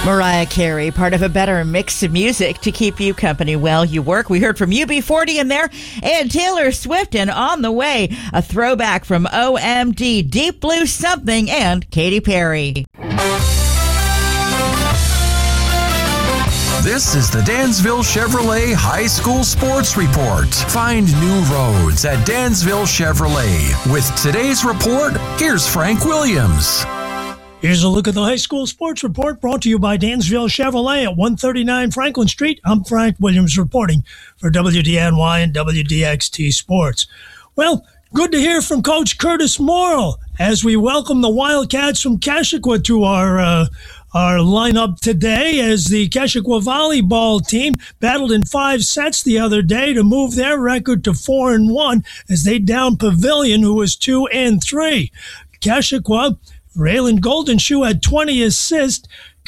Mariah Carey, part of a better mix of music to keep you company while you work. We heard from UB40 in there and Taylor Swift, and on the way, a throwback from OMD, Deep Blue Something, and Katy Perry. This is the Dansville Chevrolet High School Sports Report. Find new roads at Dansville Chevrolet. With today's report, here's Frank Williams. Here's a look at the high school sports report brought to you by Dansville Chevrolet at 139 Franklin Street. I'm Frank Williams reporting for WDNY and WDXT Sports. Well, good to hear from Coach Curtis Morrill as we welcome the Wildcats from Keshequa to our lineup today, as the Keshequa volleyball team battled in 5 sets the other day to move their record to 4-1 as they downed Pavilion, who was 2-3. Keshequa, Raylan Goldenshoe had 20 assists.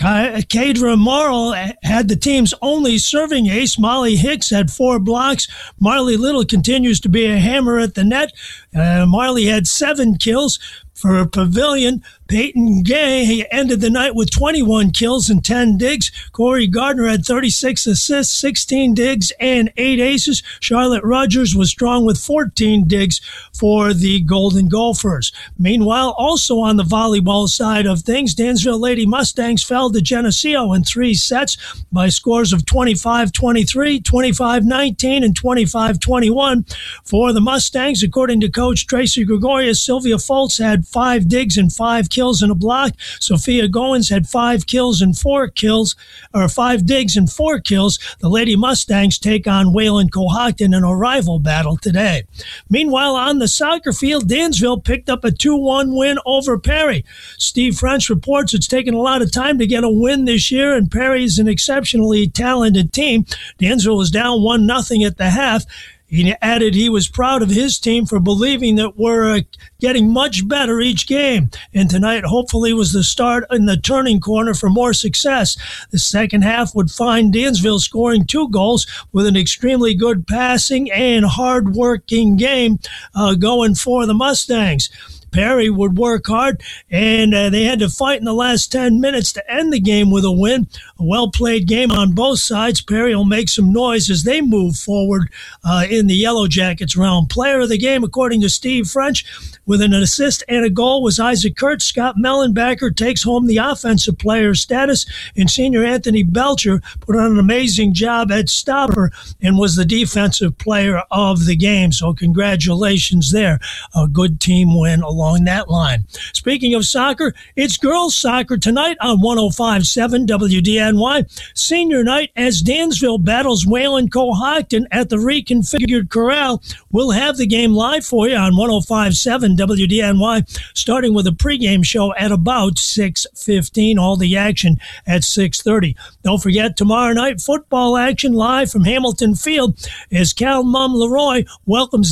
Kadra Morrill had the team's only serving ace. Molly Hicks had 4 blocks. Marley Little continues to be a hammer at the net. Marley had 7 kills. For Pavilion, Peyton Gay ended the night with 21 kills and 10 digs. Corey Gardner had 36 assists, 16 digs, and 8 aces. Charlotte Rogers was strong with 14 digs for the Golden Gophers. Meanwhile, also on the volleyball side of things, Dansville Lady Mustangs fell to Geneseo in 3 sets by scores of 25-23, 25-19, and 25-21. For the Mustangs, according to Coach Tracy Gregorius, Sylvia Foltz had 5 digs and 5 kills and a block. Sophia Goins had 5 kills and 4 kills, or 5 digs and 4 kills. The Lady Mustangs take on Wayland Cohocton in a rival battle today. Meanwhile, on the soccer field, Dansville picked up a 2-1 win over Perry. Steve French reports it's taken a lot of time to get a win this year, and Perry is an exceptionally talented team. Dansville was down 1-0 at the half. He added he was proud of his team for believing that we're getting much better each game. And tonight, hopefully, was the start in the turning corner for more success. The second half would find Dansville scoring 2 goals with an extremely good passing and hard-working game going for the Mustangs. Perry would work hard, and they had to fight in the last 10 minutes to end the game with a win. A well-played game on both sides. Perry will make some noise as they move forward in the Yellow Jackets round. Player of the game, according to Steve French, with an assist and a goal, was Isaac Kurtz. Scott Mellenbacher takes home the offensive player status, and senior Anthony Belcher put on an amazing job at stopper and was the defensive player of the game. So congratulations there. A good team win along that line. Speaking of soccer, it's girls soccer tonight on 105.7 WDNY. Senior night as Dansville battles Wayland Cohocton at the reconfigured Corral. We'll have the game live for you on 105.7 WDNY, starting with a pregame show at about 6:15. All the action at 6:30. Don't forget, tomorrow night, football action live from Hamilton Field as Cal Mum Leroy welcomes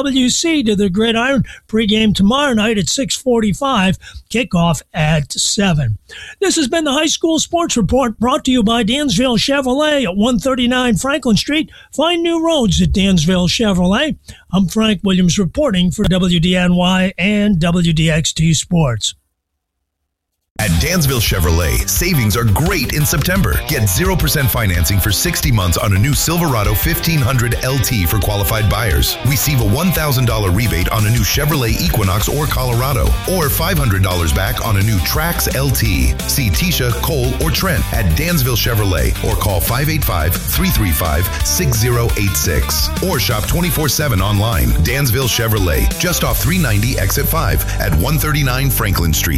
DWC to the Gridiron. Pregame tomorrow night at 6:45, kickoff at 7. This has been the High School Sports Report brought to you by Dansville Chevrolet at 139 Franklin Street. Find new roads at Dansville Chevrolet. I'm Frank Williams reporting for WDNY and WDXT Sports. At Dansville Chevrolet, savings are great in September. Get 0% financing for 60 months on a new Silverado 1500 LT for qualified buyers. Receive a $1,000 rebate on a new Chevrolet Equinox or Colorado, or $500 back on a new Trax LT. See Tisha, Cole, or Trent at Dansville Chevrolet, or call 585-335-6086. Or shop 24/7 online. Dansville Chevrolet, just off 390 Exit 5 at 139 Franklin Street.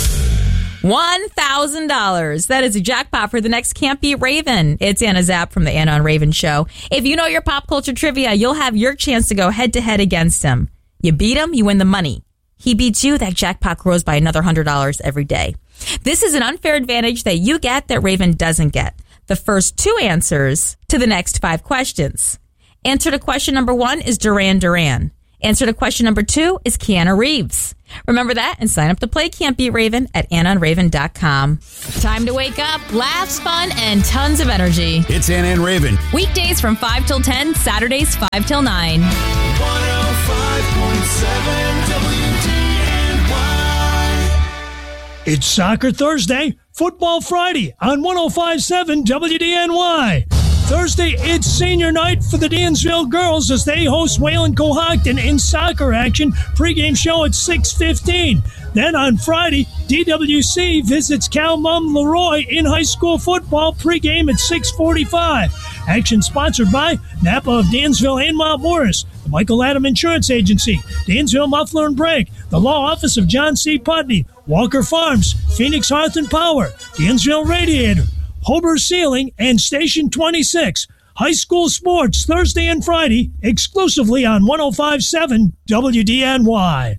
$1,000. That is a jackpot for the next Can't Beat Raven. It's Anna Zapp from the Anna and Raven Show. If you know your pop culture trivia, you'll have your chance to go head-to-head against him. You beat him, you win the money. He beats you, that jackpot grows by another $100 every day. This is an unfair advantage that you get that Raven doesn't get. The first 2 answers to the next 5 questions. Answer to question number 1 is Duran Duran. Answer to question number 2 is Keanu Reeves. Remember that and sign up to play Can't Beat Raven at AnnaandRaven.com. Time to wake up, laughs, fun, and tons of energy. It's Anna and Raven. Weekdays from 5 till 10, Saturdays 5 till 9. 105.7 WDNY. It's Soccer Thursday. Football Friday on 105.7 WDNY. Thursday, it's senior night for the Dansville girls as they host Wayland Cohocton in soccer action. Pre-game show at 6:15. Then on Friday, DWC visits Cal Mum Leroy in high school football. Pre-game at 6:45. Action sponsored by Napa of Dansville and Mount Morris, the Michael Adam Insurance Agency, Dansville Muffler and Brake, the Law Office of John C. Putney, Walker Farms, Phoenix Hearth and Power, Dansville Radiator, Hober Ceiling, and Station 26. High school sports Thursday and Friday exclusively on 105.7 WDNY.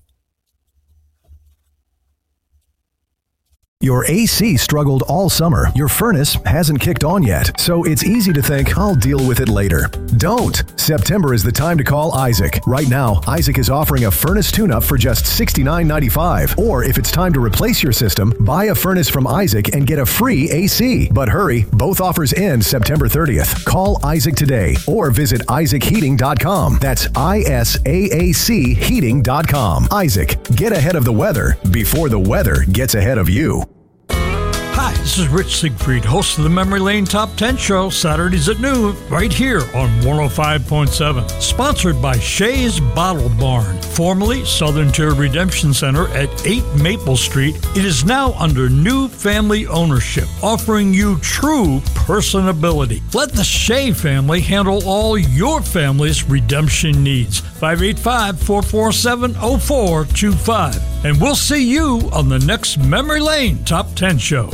Your AC struggled all summer. Your furnace hasn't kicked on yet, so it's easy to think, I'll deal with it later. Don't! September is the time to call Isaac. Right now, Isaac is offering a furnace tune-up for just $69.95. Or if it's time to replace your system, buy a furnace from Isaac and get a free AC. But hurry, both offers end September 30th. Call Isaac today or visit IsaacHeating.com. That's ISAAC Heating.com. Isaac, get ahead of the weather before the weather gets ahead of you. Hi, this is Rich Siegfried, host of the Memory Lane Top 10 Show, Saturdays at noon, right here on 105.7. Sponsored by Shea's Bottle Barn, formerly Southern Tier Redemption Center at 8 Maple Street. It is now under new family ownership, offering you true personability. Let the Shea family handle all your family's redemption needs. 585-447-0425. And we'll see you on the next Memory Lane Top 10 Show.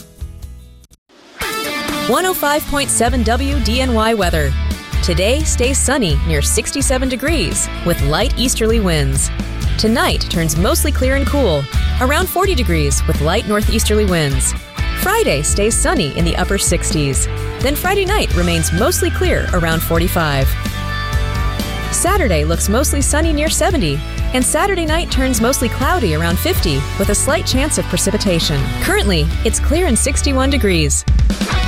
105.7 WDNY weather. Today stays sunny near 67 degrees with light easterly winds. Tonight turns mostly clear and cool, around 40 degrees with light northeasterly winds. Friday stays sunny in the upper 60s. Then Friday night remains mostly clear around 45. Saturday looks mostly sunny near 70, and Saturday night turns mostly cloudy around 50 with a slight chance of precipitation. Currently, it's clear and 61 degrees.